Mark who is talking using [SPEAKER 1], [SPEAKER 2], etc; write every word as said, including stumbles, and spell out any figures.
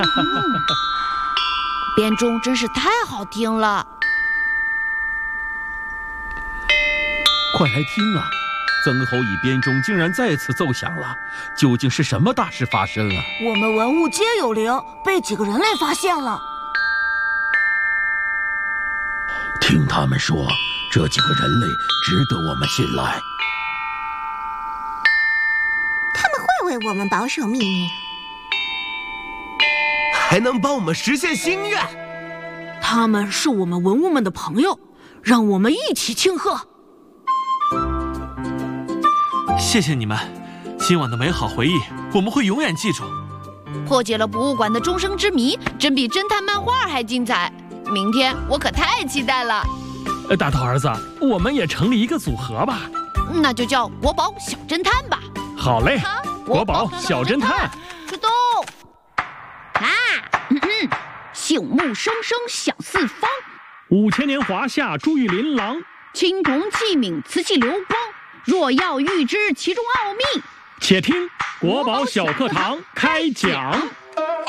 [SPEAKER 1] 嗯，编钟真是太好听了。
[SPEAKER 2] 快来听啊！曾侯乙编钟竟然再次奏响了，究竟是什么大事发生了？
[SPEAKER 3] 我们文物皆有灵，被几个人类发现了。
[SPEAKER 2] 听他们说，这几个人类值得我们信赖。
[SPEAKER 4] 他们会为我们保守秘密，
[SPEAKER 5] 还能帮我们实现心愿。
[SPEAKER 3] 他们是我们文物们的朋友，让我们一起庆贺。
[SPEAKER 6] 谢谢你们，今晚的美好回忆我们会永远记住。
[SPEAKER 1] 破解了博物馆的终生之谜，真比侦探漫画还精彩。明天我可太期待了。
[SPEAKER 7] 大头儿子，我们也成立一个组合吧，
[SPEAKER 1] 那就叫国宝小侦探吧。
[SPEAKER 7] 好嘞，国宝小侦探
[SPEAKER 1] 出动！啊，嗯嗯，醒目生生响四方，
[SPEAKER 7] 五千年华夏珠玉琳琅，
[SPEAKER 1] 青铜器皿瓷器流光。若要预知其中奥秘，
[SPEAKER 7] 且听国宝小课堂开讲。